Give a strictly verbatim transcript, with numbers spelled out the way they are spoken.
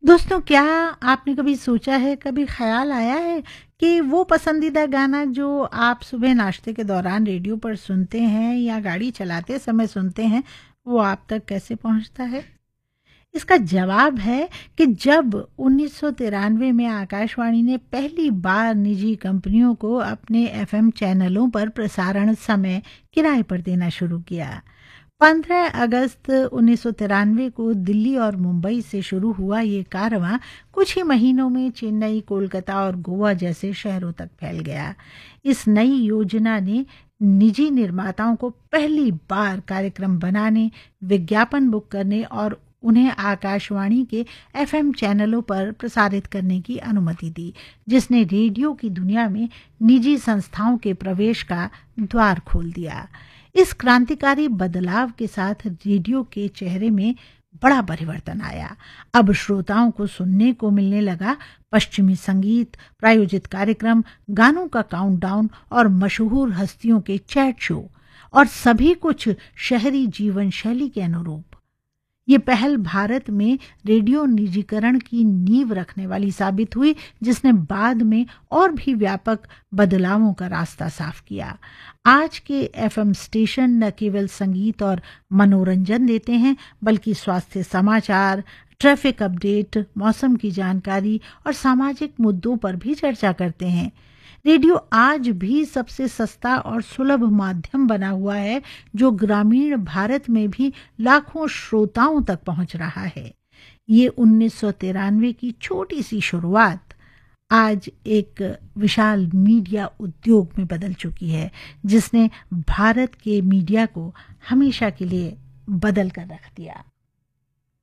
दोस्तों, क्या आपने कभी सोचा है, कभी ख़्याल आया है कि वो पसंदीदा गाना जो आप सुबह नाश्ते के दौरान रेडियो पर सुनते हैं या गाड़ी चलाते समय सुनते हैं, वो आप तक कैसे पहुंचता है? इसका जवाब है कि जब उन्नीस सौ तिरानवे में आकाशवाणी ने पहली बार निजी कंपनियों को अपने एफएम चैनलों पर प्रसारण समय किराए पर देना शुरू किया। पंद्रह अगस्त उन्नीस सौ तिरानवे को दिल्ली और मुंबई से शुरू हुआ ये कारवां कुछ ही महीनों में चेन्नई, कोलकाता और गोवा जैसे शहरों तक फैल गया। इस नई योजना ने निजी निर्माताओं को पहली बार कार्यक्रम बनाने, विज्ञापन बुक करने और उन्हें आकाशवाणी के एफएम चैनलों पर प्रसारित करने की अनुमति दी, जिसने रेडियो की दुनिया में निजी संस्थाओं के प्रवेश का द्वार खोल दिया। इस क्रांतिकारी बदलाव के साथ रेडियो के चेहरे में बड़ा परिवर्तन आया। अब श्रोताओं को सुनने को मिलने लगा पश्चिमी संगीत, प्रायोजित कार्यक्रम, गानों का काउंटडाउन और मशहूर हस्तियों के चैट शो, और सभी कुछ शहरी जीवन शैली के अनुरूप। ये पहल भारत में रेडियो निजीकरण की नींव रखने वाली साबित हुई, जिसने बाद में और भी व्यापक बदलावों का रास्ता साफ किया। आज के एफएम स्टेशन न केवल संगीत और मनोरंजन देते हैं, बल्कि स्वास्थ्य समाचार, ट्रैफिक अपडेट, मौसम की जानकारी और सामाजिक मुद्दों पर भी चर्चा करते हैं। रेडियो आज भी सबसे सस्ता और सुलभ माध्यम बना हुआ है, जो ग्रामीण भारत में भी लाखों श्रोताओं तक पहुंच रहा है। ये उन्नीस सौ तिरानवे की छोटी सी शुरुआत आज एक विशाल मीडिया उद्योग में बदल चुकी है, जिसने भारत के मीडिया को हमेशा के लिए बदल कर रख दिया।